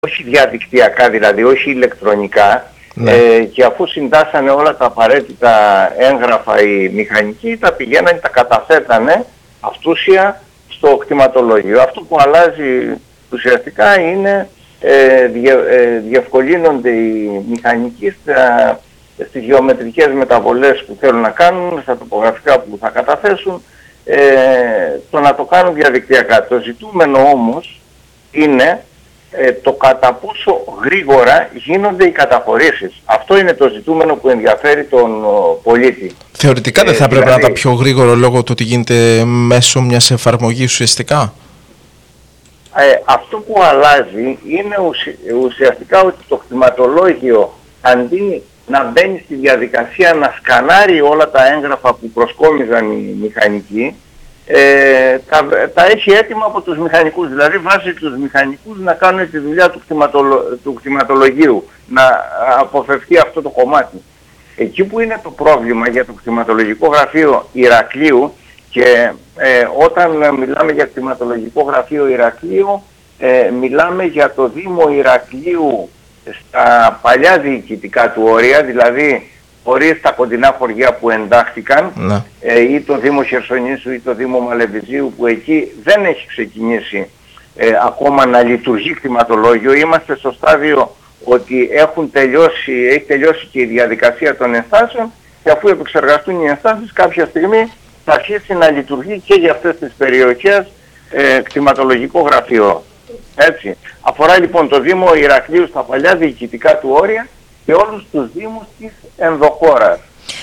όχι διαδικτυακά δηλαδή, όχι ηλεκτρονικά, και αφού συντάσσανε όλα τα απαραίτητα έγγραφα οι μηχανικοί, τα πηγαίνανε, τα καταθέτανε αυτούσια στο κτηματολόγιο. Αυτό που αλλάζει ουσιαστικά είναι διευκολύνονται οι μηχανικοί στις γεωμετρικές μεταβολές που θέλουν να κάνουν, στα τοπογραφικά που θα καταθέσουν, το να το κάνουν διαδικτυακά. Το ζητούμενο όμως είναι το κατά πόσο γρήγορα γίνονται οι καταχωρήσεις. Αυτό είναι το ζητούμενο που ενδιαφέρει τον πολίτη. Θεωρητικά δεν θα έπρεπε να τα πιο γρήγορο λόγω του ότι γίνεται μέσω μιας εφαρμογής ουσιαστικά? Αυτό που αλλάζει είναι ουσιαστικά ότι το κτηματολόγιο, αντί να μπαίνει στη διαδικασία να σκανάρει όλα τα έγγραφα που προσκόμιζαν οι μηχανικοί, τα έχει έτοιμα από τους μηχανικούς. Δηλαδή βάζει τους μηχανικούς να κάνουν τη δουλειά του κτηματολογίου, να αποφευθεί αυτό το κομμάτι. Εκεί που είναι το πρόβλημα για το κτηματολογικό γραφείο Ηρακλείου, και όταν μιλάμε για κτηματολογικό γραφείο Ηρακλείου, μιλάμε για το Δήμο Ηρακλείου στα παλιά διοικητικά του όρια, δηλαδή χωρίς τα κοντινά χωριά που εντάχθηκαν, ή το Δήμο Χερσονήσου ή το Δήμο Μαλεβιζίου, που εκεί δεν έχει ξεκινήσει ακόμα να λειτουργεί κτηματολόγιο. Είμαστε στο στάδιο ότι έχει τελειώσει και η διαδικασία των ενστάσεων, και αφού επεξεργαστούν οι ενστάσεις, κάποια στιγμή θα αρχίσει να λειτουργεί και για αυτές τις περιοχές κτηματολογικό γραφείο. Έτσι. Αφορά λοιπόν το Δήμο Ηρακλείου στα παλιά διοικητικά του όρια και όλους τους δήμους της ενδοχώρας.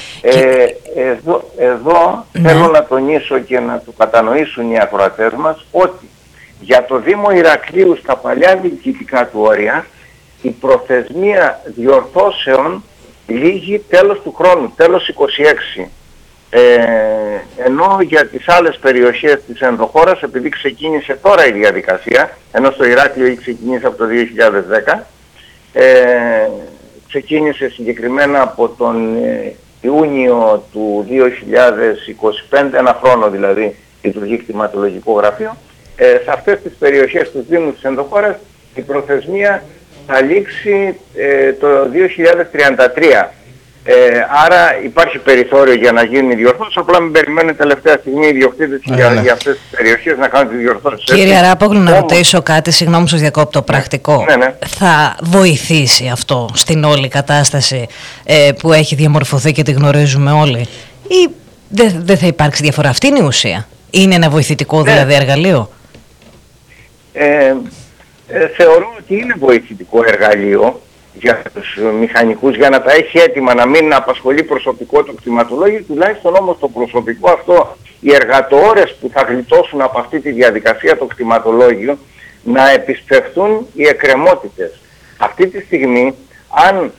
Εδώ θέλω να τονίσω και να το κατανοήσουν οι ακροατές μας ότι για το Δήμο Ηρακλείου στα παλιά διοικητικά του όρια η προθεσμία διορθώσεων λήγει τέλος του χρόνου, τέλος 26. Ενώ για τις άλλες περιοχές της ενδοχώρας, επειδή ξεκίνησε τώρα η διαδικασία, ενώ στο Ηράκλειο έχει ξεκινήσει από το 2010, ξεκίνησε συγκεκριμένα από τον Ιούνιο του 2025, ένα χρόνο δηλαδή λειτουργεί κτηματολογικό γραφείο. Σε αυτές τις περιοχές του Δήμου της ενδοχώρας η προθεσμία θα λήξει το 2033. Άρα υπάρχει περιθώριο για να γίνει διορθώσεις, απλά μην περιμένουν τελευταία στιγμή οι ιδιοκτήτες για αυτές τις περιοχές να κάνουν τις διορθώσεις. Κύριε Αράπογλου, να ρωτήσω κάτι, συγγνώμη σας διακόπτω, πρακτικό. Θα βοηθήσει αυτό στην όλη κατάσταση που έχει διαμορφωθεί και τη γνωρίζουμε όλοι, ή δεν θα υπάρξει διαφορά? Αυτή είναι η ουσία. Είναι ένα βοηθητικό δηλαδή εργαλείο? Θεωρώ ότι είναι βοηθητικό εργαλείο για τους μηχανικούς, για να τα έχει έτοιμα, να μην απασχολεί προσωπικό το κτηματολόγιο, τουλάχιστον όμως το προσωπικό αυτό, οι εργατοώρες που θα γλιτώσουν από αυτή τη διαδικασία το κτηματολόγιο, να επισπευθούν οι εκκρεμότητες. Αυτή τη στιγμή, αν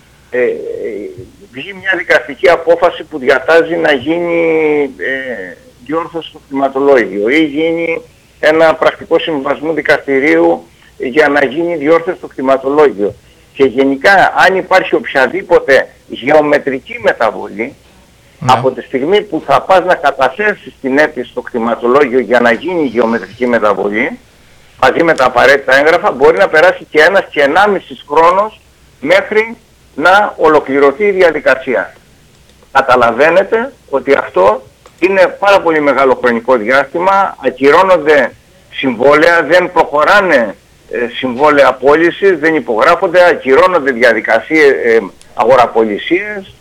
βγει μια δικαστική απόφαση που διατάζει να γίνει διόρθωση στο κτηματολόγιο ή γίνει ένα πρακτικό συμβασμού δικαστηρίου για να γίνει διόρθωση στο κτηματολόγιο, και γενικά αν υπάρχει οποιαδήποτε γεωμετρική μεταβολή, από τη στιγμή που θα πας να καταθέσεις την αίτηση στο κτηματολόγιο για να γίνει η γεωμετρική μεταβολή, μαζί με τα απαραίτητα έγγραφα, μπορεί να περάσει και 1 και 1,5 χρόνος μέχρι να ολοκληρωθεί η διαδικασία. Καταλαβαίνετε ότι αυτό είναι πάρα πολύ μεγάλο χρονικό διάστημα, ακυρώνονται συμβόλαια, δεν προχωράνε συμβόλαια πώλησης, δεν υπογράφονται, ακυρώνονται διαδικασίες, αγοραπολισίες,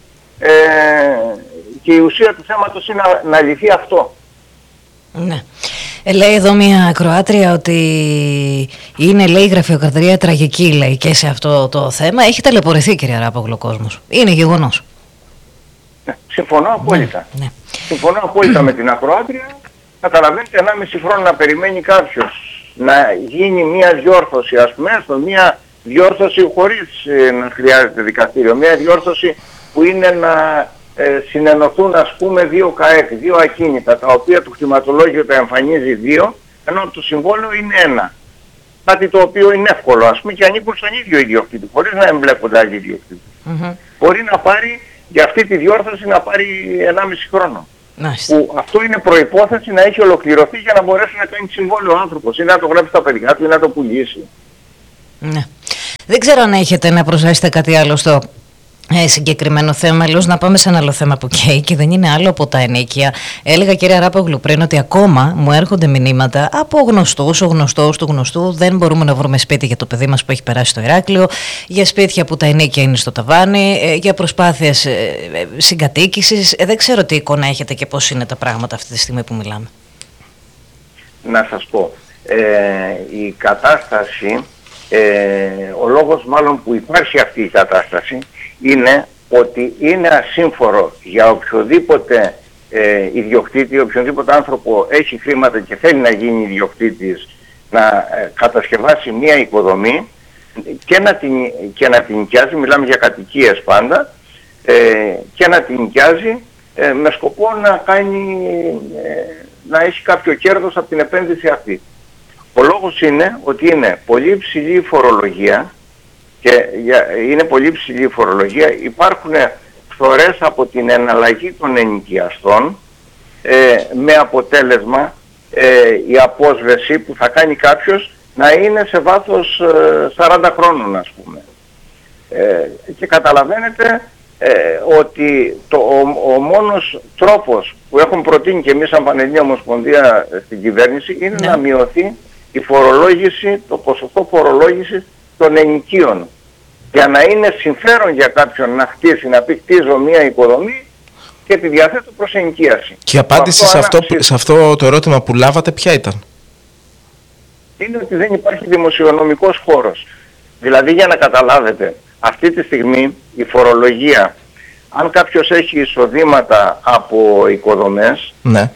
και η ουσία του θέματος είναι να λυθεί αυτό. Ναι. Λέει εδώ μια ακροάτρια ότι είναι, λέει, η γραφειοκρατία τραγική, λέει, και σε αυτό το θέμα. Έχει ταλαιπωρηθεί, κύριε Αράπογλου, ο κόσμος. Είναι γεγονός. Ναι, συμφωνώ απόλυτα. Ναι. Συμφωνώ απόλυτα με την ακροάτρια. Καταλαβαίνετε, 1,5 χρόνο να περιμένει κάποιος να γίνει μια διόρθωση, ας πούμε, μια διόρθωση χωρίς να χρειάζεται δικαστήριο, μια διόρθωση που είναι να συνενωθούν, ας πούμε, 2 ΚΑΕΚ, 2 ακίνητα, τα οποία το κτηματολόγιο τα εμφανίζει 2, ενώ το συμβόλαιο είναι 1. Κάτι το οποίο είναι εύκολο, ας πούμε, και ανήκουν στον ίδιο ιδιοκτήτη, χωρίς να εμπλέκονται άλλοι ιδιοκτήτες. Μπορεί να πάρει, για αυτή τη διόρθωση, να πάρει 1,5 χρόνο. Που αυτό είναι προϋπόθεση να έχει ολοκληρωθεί για να μπορέσει να κάνει συμβόλαιο ο άνθρωπος, ή να το γράψει στα παιδιά του ή να το πουλήσει. Ναι. Δεν ξέρω αν έχετε να προσθέσετε κάτι άλλο στο συγκεκριμένο θέμα. Αλλιώς να πάμε σε ένα άλλο θέμα που καίει και δεν είναι άλλο από τα ενοίκια. Έλεγα, κύριε Αράπογλου, πριν ότι ακόμα μου έρχονται μηνύματα από γνωστούς, ο γνωστός του γνωστού. Δεν μπορούμε να βρούμε σπίτι για το παιδί μας που έχει περάσει στο Ηράκλειο, για σπίτια που τα ενοίκια είναι στο ταβάνι, για προσπάθειες συγκατοίκησης. Δεν ξέρω τι εικόνα έχετε και πώς είναι τα πράγματα αυτή τη στιγμή που μιλάμε. Να σας πω, η κατάσταση, ο λόγος μάλλον που υπάρχει αυτή η κατάσταση είναι ότι είναι ασύμφορο για οποιοδήποτε ιδιοκτήτη, οποιοδήποτε άνθρωπο έχει χρήματα και θέλει να γίνει ιδιοκτήτης, να κατασκευάσει μία οικοδομή και να την νοικιάζει, μιλάμε για κατοικίες πάντα, και να την νοικιάζει με σκοπό να έχει κάποιο κέρδος από την επένδυση αυτή. Ο λόγος είναι ότι είναι πολύ υψηλή η φορολογία και είναι πολύ ψηλή η φορολογία. Υπάρχουν φθορές από την εναλλαγή των ενοικιαστών, με αποτέλεσμα η απόσβεση που θα κάνει κάποιος να είναι σε βάθος 40 χρόνων, ας πούμε. Και καταλαβαίνετε ότι ο μόνος τρόπος που έχουν προτείνει και εμείς σαν Πανελλήνια Ομοσπονδία στην κυβέρνηση είναι να μειωθεί η φορολόγηση, το ποσοστό φορολόγησης των ενοικίων, για να είναι συμφέρον για κάποιον να χτίσει, να πει χτίζω μία οικοδομή και τη διαθέτω προς ενοικίαση. Και η απάντηση σε αυτό το ερώτημα που λάβατε ποια ήταν? Είναι ότι δεν υπάρχει δημοσιονομικός χώρος. Δηλαδή, για να καταλάβετε, αυτή τη στιγμή η φορολογία, αν κάποιος έχει εισοδήματα από οικοδομές, ναι,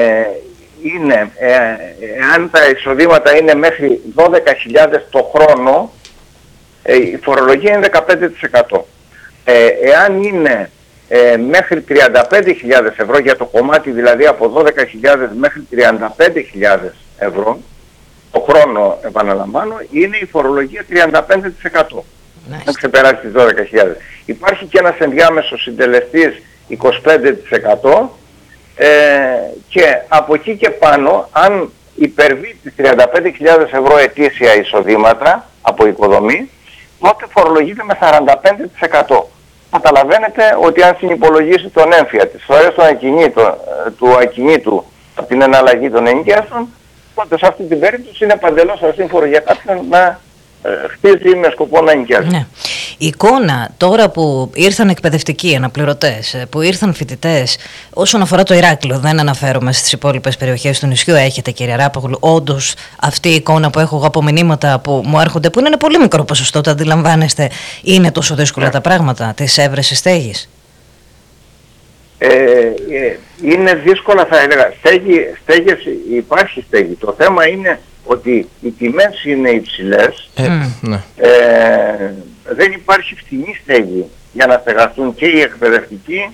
αν τα εισοδήματα είναι μέχρι 12.000 το χρόνο, η φορολογία είναι 15%. Εάν είναι μέχρι 35.000 ευρώ, για το κομμάτι δηλαδή από 12.000 μέχρι 35.000 ευρώ το χρόνο, επαναλαμβάνω, είναι η φορολογία 35%. Να ξεπεράσει τις 12.000. Υπάρχει και ένας ενδιάμεσος συντελεστής 25%, και από εκεί και πάνω, αν υπερβεί τις 35.000 ευρώ ετήσια εισοδήματα από οικοδομή, τότε φορολογείται με 45%. Καταλαβαίνετε ότι αν συνυπολογίσει τον έμφυα, τις φορές του ακινήτου από την εναλλαγή των ενοικιαστών, τότε σε αυτή την περίπτωση είναι παντελώς ασύμφορο για κάποιον να χτίζει με σκοπό να ενοικιάζει. Ναι. Η εικόνα τώρα που ήρθαν εκπαιδευτικοί αναπληρωτές, που ήρθαν φοιτητές, όσον αφορά το Ηράκλειο, δεν αναφέρομαι στις υπόλοιπες περιοχές του νησιού, έχετε, κύριε Αράπογλου, όντως αυτή η εικόνα που έχω εγώ από μηνύματα που μου έρχονται, που είναι ένα πολύ μικρό ποσοστό, το αντιλαμβάνεστε, είναι τόσο δύσκολα τα πράγματα της έβρεσης στέγης? Είναι δύσκολα, θα έλεγα. Στέγες, υπάρχει στέγη. Το θέμα είναι ότι οι τιμές είναι υψηλές, δεν υπάρχει φτηνή στέγη για να στεγαστούν και οι εκπαιδευτικοί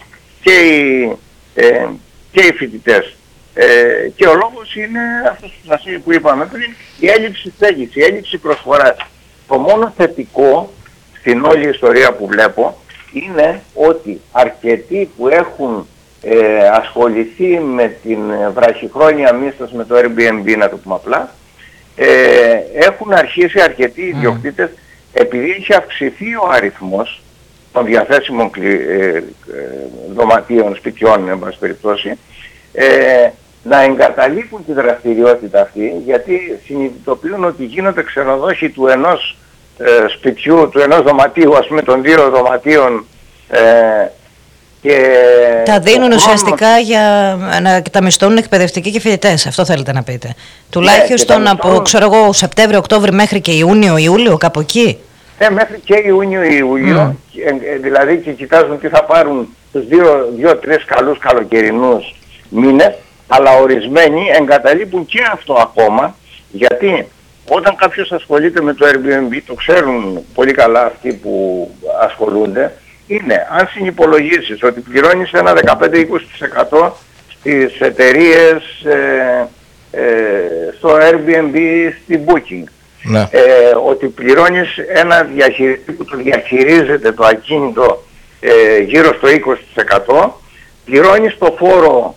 και οι φοιτητές. Και ο λόγος είναι αυτός που είπαμε πριν, η έλλειψη στέγης, η έλλειψη προσφοράς. Το μόνο θετικό στην όλη ιστορία που βλέπω είναι ότι αρκετοί που έχουν ασχοληθεί με την βραχυχρόνια μίσθωση, με το Airbnb, να το πούμε απλά, έχουν αρχίσει αρκετοί ιδιοκτήτες, επειδή έχει αυξηθεί ο αριθμός των διαθέσιμων δωματίων, σπιτιών, εν πάση περιπτώσει, να εγκαταλείπουν τη δραστηριότητα αυτή, γιατί συνειδητοποιούν ότι γίνονται ξενοδόχοι του ενός σπιτιού, του ενός δωματίου, ας πούμε των 2 δωματίων, και τα δίνουν ουσιαστικά για να τα μισθώνουν εκπαιδευτικοί και φοιτητές. Αυτό θέλετε να πείτε? Τουλάχιστον από, ξέρω εγώ, Σεπτέμβριο, Οκτώβριο μέχρι και Ιούνιο, Ιούλιο, κάπου εκεί. Μέχρι και Ιούνιο, Ιούλιο. Δηλαδή και κοιτάζουν τι θα πάρουν τους 2-3 καλούς καλοκαιρινούς μήνες, αλλά ορισμένοι εγκαταλείπουν και αυτό ακόμα, γιατί όταν κάποιος ασχολείται με το Airbnb, το ξέρουν πολύ καλά αυτοί που ασχολούνται, είναι αν συνυπολογίσεις ότι πληρώνεις ένα 15-20% στις εταιρείες, στο Airbnb, στην Booking, ότι πληρώνεις ένα διαχειριστή που το διαχειρίζεται το ακίνητο γύρω στο 20%, πληρώνεις το φόρο,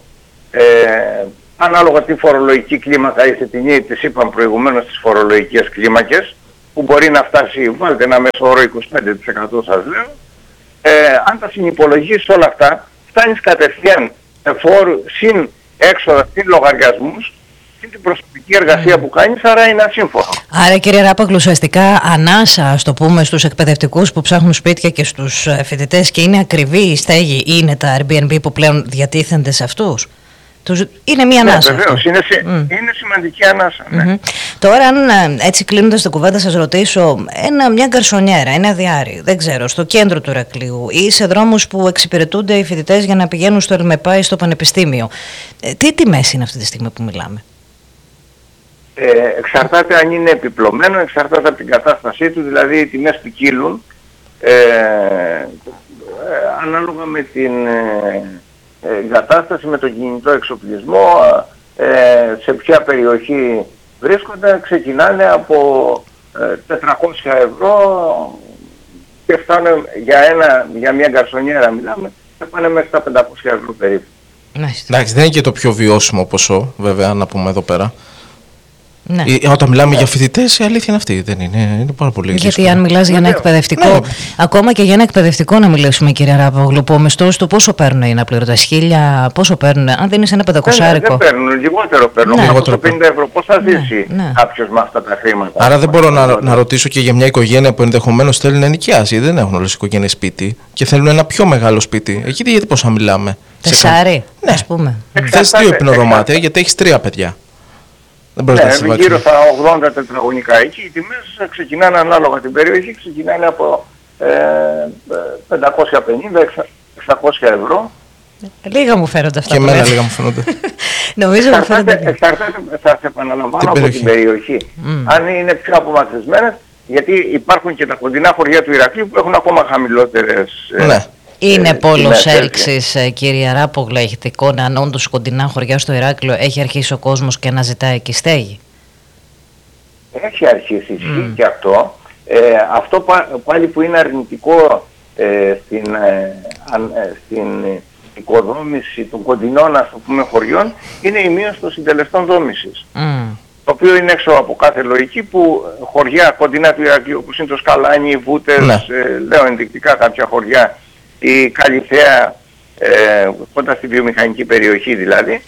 ανάλογα τι φορολογική κλίμακα είσαι, τις είπαμε προηγουμένως τις φορολογικές κλίμακες, που μπορεί να φτάσει, βάλτε ένα μέσο όρο 25% σας λέω, αν τα συνυπολογίσεις όλα αυτά, φτάνεις κατευθείαν φόρου, συν έξοδα, συν λογαριασμούς, συν την προσωπική εργασία που κάνεις, άρα είναι ασύμφωνο. Άρα κύριε Ράπογλου, ουσιαστικά ανάσα, ας το πούμε, στους εκπαιδευτικούς που ψάχνουν σπίτια και στους φοιτητές και είναι ακριβή η στέγη, είναι τα Airbnb που πλέον διατίθενται σε αυτούς. Είναι μία ανάσα. Βεβαίως, είναι σημαντική ανάσα. Ναι. Τώρα, αν έτσι κλείνοντας την κουβέντα, σας ρωτήσω, μια γκαρσονιέρα, ένα διάρρη, δεν ξέρω, στο κέντρο του Ηρακλείου ή σε δρόμους που εξυπηρετούνται οι φοιτητές για να πηγαίνουν στο ΕΛΜΕΠΑ ή στο Πανεπιστήμιο, τι τιμές είναι αυτή τη στιγμή που μιλάμε? Εξαρτάται αν είναι επιπλωμένο, εξαρτάται από την κατάστασή του, δηλαδή οι τιμές ποικίλουν ανάλογα με την εγκατάσταση, με τον κινητό εξοπλισμό, σε ποια περιοχή βρίσκονται, ξεκινάνε από 400 ευρώ και φτάνουν για μια γκαρσονιέρα μιλάμε, θα πάνε μέχρι τα 500 ευρώ περίπου. Εντάξει, δεν είναι και το πιο βιώσιμο ποσό, βέβαια, να πούμε εδώ πέρα. Ναι. Όταν μιλάμε για φοιτητές, η αλήθεια είναι αυτή, δεν είναι? Είναι πάρα πολύ δύσκολο. Γιατί αν μιλάς για ένα εκπαιδευτικό, ακόμα και για ένα εκπαιδευτικό να μιλήσουμε, κύριε Ράπογλου, που ο μισθός του πόσο παίρνουν οι αναπληρωτές? 1.000, πόσο παίρνουν? Αν δίνεις ένα 500άρικο. Δεν παίρνουν, λιγότερο παίρνουν. Ναι. Από 50 ευρώ, πώς θα ζήσει κάποιος με αυτά τα χρήματα? Άρα δεν μπορώ να ρωτήσω και για μια οικογένεια που ενδεχομένως θέλει να νοικιάσει. Δεν έχουν όλες οι οικογένειες σπίτι και θέλουν ένα πιο μεγάλο σπίτι. Εκεί γιατί πόσα μιλάμε? 4, ας πούμε. Θες 2 υπνοδωμάτια γιατί έχεις 3 παιδιά. Γύρω στα 80 τετραγωνικά. Εκεί οι τιμές ξεκινάνε ανάλογα την περιοχή, ξεκινάνε από 550-600 ευρώ. Λίγα μου φαίνονται αυτά. Και εμένα λίγα μου φαίνονται. Νομίζω μου φαίνονται. Εξαρτάται, θα σε επαναλαμβάνω, από την περιοχή. Αν είναι πιο απομακρυσμένες, γιατί υπάρχουν και τα κοντινά χωριά του Ηρακλείου που έχουν ακόμα χαμηλότερες. Ναι. Είναι πόλος έλξης, κύριε Ράπογλου, έχετε εικόνα αν όντως κοντινά χωριά στο Ηράκλειο έχει αρχίσει ο κόσμος και να ζητάει εκεί στέγη? Έχει αρχίσει, ισχύει και αυτό. Αυτό πάλι που είναι αρνητικό στην οικοδόμηση των κοντινών, ας το πούμε, χωριών, είναι η μείωση των συντελεστών δόμησης. Το οποίο είναι έξω από κάθε λογική, που χωριά κοντινά του Ηρακλείου, όπως είναι το Σκαλάνι, οι Βούτες, λέω ενδεικτικά κάποια χωριά, η Καλυθέα, κοντά στη βιομηχανική περιοχή δηλαδή,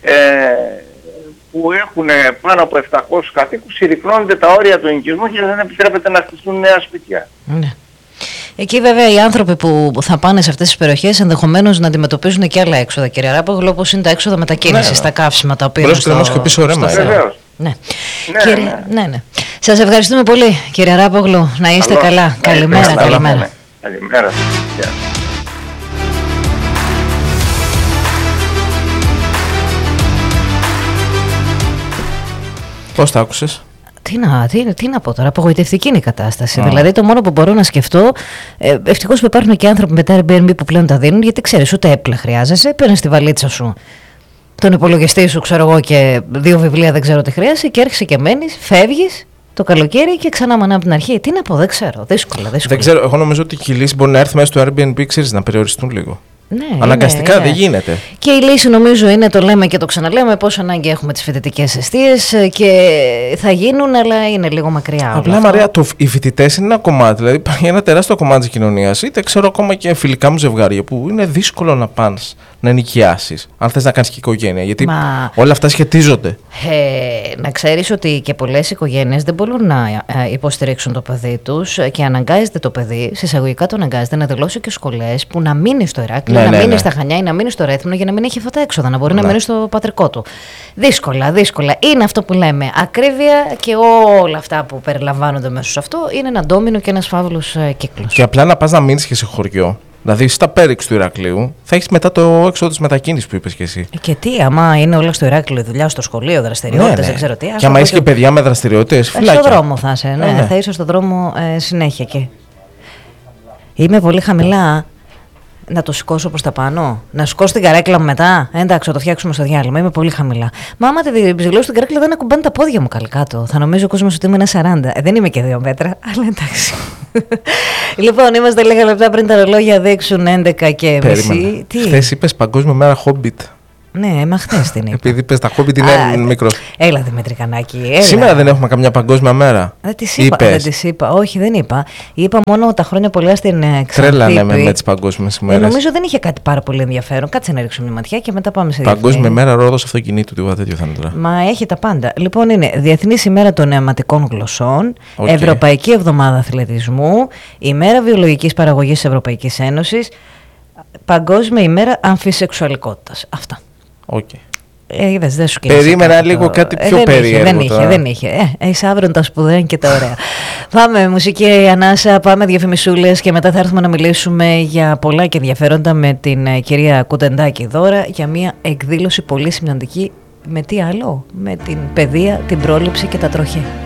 που έχουν πάνω από 700 κατοίκους, συρρυκνώνονται τα όρια του ενοικιασμού και δεν επιτρέπεται να χτιστούν νέα σπίτια. Ναι. Εκεί βέβαια οι άνθρωποι που θα πάνε σε αυτές τις περιοχές ενδεχομένως να αντιμετωπίζουν και άλλα έξοδα, κύριε Ράπογλου, όπως είναι τα έξοδα μετακίνησης, τα καύσιμα, τα οποία είναι και πίσω ρέμα. Ναι. Ναι. Σας ευχαριστούμε πολύ, κύριε Ράπογλου. Να είστε καλά. Καλημέρα. Καλημέρα. Πώς τα άκουσες? Τι να πω τώρα, απογοητευτική είναι η κατάσταση. Δηλαδή το μόνο που μπορώ να σκεφτώ, ευτυχώς που υπάρχουν και άνθρωποι με τα Airbnb που πλέον τα δίνουν, γιατί ξέρεις, ούτε έπλα χρειάζεσαι, παίρνεις τη βαλίτσα σου, τον υπολογιστή σου, ξέρω εγώ, και 2 βιβλία, δεν ξέρω τι χρειάζεσαι, και έρχεσαι και μένεις, φεύγεις το καλοκαίρι και ξανά μανά από την αρχή. Τι να πω, δεν ξέρω, δύσκολα. Δεν ξέρω, εγώ νομίζω ότι η λύση μπορεί να έρθει μέσα στο Airbnb, ξέρεις, να περιοριστούν λίγο. Ναι, αναγκαστικά δεν γίνεται. Και η λύση νομίζω είναι, το λέμε και το ξαναλέμε, πόσο ανάγκη έχουμε τις φοιτητικές εστίες και θα γίνουν, αλλά είναι λίγο μακριά. Απλά Μαρία, οι φοιτητές είναι ένα κομμάτι, δηλαδή υπάρχει ένα τεράστιο κομμάτι της κοινωνίας, είτε ξέρω ακόμα και φιλικά μου ζευγάρια που είναι δύσκολο να πας να νοικιάσεις, αν θες να κάνεις και οικογένεια, γιατί όλα αυτά σχετίζονται. Να ξέρεις ότι και πολλές οικογένειες δεν μπορούν να υποστηρίξουν το παιδί τους και αναγκάζεται το παιδί, συσσαγωγικά το αναγκάζεται να δηλώσει και σχολές που να μείνει στο Ηράκλειο, να μείνει στα Χανιά ή να μείνει στο Ρέθυμνο για να μην έχει αυτά τα έξοδα, να μπορεί να μείνει στο πατρικό του. Δύσκολα. Είναι αυτό που λέμε ακρίβεια και όλα αυτά που περιλαμβάνονται μέσα σε αυτό είναι ένα ντόμινο και ένας φαύλος κύκλος. Και απλά να πας να μείνεις και σε χωριό. Δηλαδή στα πέριξ του Ηρακλείου θα έχεις μετά το έξοδο της μετακίνησης που είπες και εσύ. Και τι, άμα είναι όλα στο Ηράκλειο, δουλειά στο σχολείο, δραστηριότητες, δεν ξέρω τι. Και άμα είσαι και παιδιά με δραστηριότητες, φυλάκια. Στο δρόμο θα είσαι, θα είσαι στο δρόμο συνέχεια και. Είμαι πολύ χαμηλά. Να το σηκώσω προς τα πάνω, να σηκώσω την καρέκλα μου μετά. Εντάξει, θα το φτιάξουμε στο διάλειμμα. Είμαι πολύ χαμηλά. Μα άμα τη ψηλώσω στην καρέκλα, δεν ακουμπάνε τα πόδια μου κάτω. Θα νομίζω ο κόσμος ότι είμαι ένα 40. Δεν είμαι και 2 μέτρα, αλλά εντάξει. Λοιπόν, είμαστε λίγα λεπτά πριν τα ρολόγια δείξουν 11:30. Χθες είπες Παγκόσμια Μέρα Χόμπιτ. Ναι, μα χθες την είπα. Επειδή πες τα χόμπι την μικρό. Έλα Δημήτρη Κανάκη. Σήμερα δεν έχουμε καμιά παγκόσμια μέρα. Δεν τις είπα. Όχι, δεν είπα. Είπα μόνο τα χρόνια πολλά στην Ξάνθη. Τρέλανε με τις παγκόσμιες ημέρες. Νομίζω δεν είχε κάτι πάρα πολύ ενδιαφέρον. Κάτσε να ρίξουμε μια ματιά και μετά πάμε σε διεθνή. Παγκόσμια μέρα Ρόδος αυτοκινήτου, τίποτα τέτοιο θα είναι τώρα. Μα έχει τα πάντα. Λοιπόν, είναι Διεθνής ημέρα των νεωματικών γλωσσών, Ευρωπαϊκή Εβδομάδα Αθλητισμού, ημέρα βιολογικής παραγωγής της Ευρωπαϊκής Ένωσης, Παγκόσμια ημέρα αμφισεξουαλικότητας. Αυτά. Δεν σου περίμενα λίγο κάτι πιο περίεργο. Δεν είχε. Είσαι αύριο τα σπουδαία και τα ωραία. Πάμε μουσική ανάσα, πάμε διαφημισούλες και μετά θα έρθουμε να μιλήσουμε για πολλά και ενδιαφέροντα με την κυρία Κουτεντάκη Δώρα για μια εκδήλωση πολύ σημαντική. Με τι άλλο? Με την παιδεία, την πρόληψη και τα τροχαία.